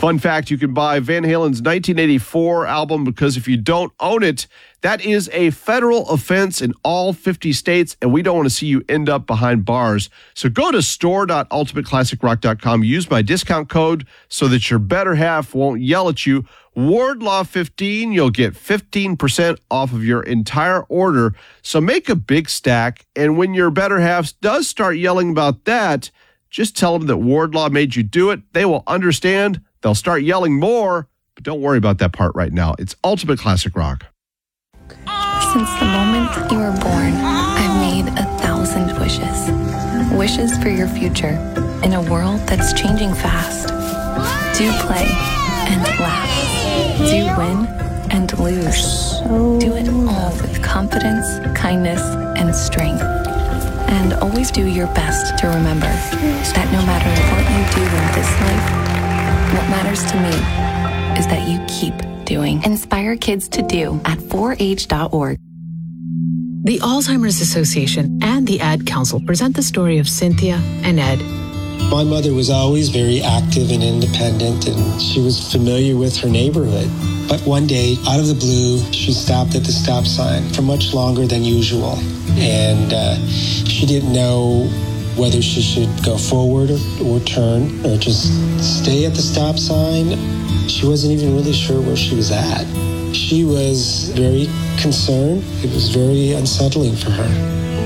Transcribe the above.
Fun fact, you can buy Van Halen's 1984 album because if you don't own it, that is a federal offense in all 50 states, and we don't want to see you end up behind bars. So go to store.ultimateclassicrock.com. Use my discount code so that your better half won't yell at you. Wardlaw15, you'll get 15% off of your entire order. So make a big stack, and when your better half does start yelling about that, just tell them that Wardlaw made you do it. They will understand. They'll start yelling more, but don't worry about that part right now. It's Ultimate Classic Rock. Since the moment you were born, I've made 1,000 wishes. Wishes for your future in a world that's changing fast. Do play and laugh. Do win and lose. Do it all with confidence, kindness, and strength. And always do your best to remember that no matter what you do in this life, what matters to me is that you keep doing. Inspire kids to do at 4h.org. The Alzheimer's Association and the Ad Council present the story of Cynthia and Ed. My mother was always very active and independent, and she was familiar with her neighborhood. But one day, out of the blue, she stopped at the stop sign for much longer than usual. And she didn't know whether she should go forward or turn or just stay at the stop sign. She wasn't even really sure where she was at. She was very concerned. It was very unsettling for her.